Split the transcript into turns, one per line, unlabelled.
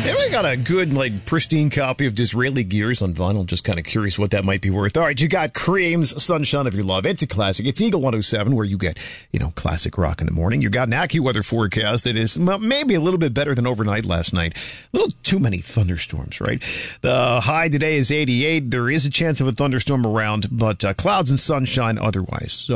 I got a good, pristine copy of Disraeli Gears on vinyl. Just kind of curious what that might be worth. All right, you got Cream's Sunshine of Your Love. It's a classic. It's Eagle 107, where you get, classic rock in the morning. You got an AccuWeather forecast that is maybe a little bit better than overnight last night. A little too many thunderstorms, right? The high today is 88. There is a chance of a thunderstorm around, but clouds and sunshine otherwise. So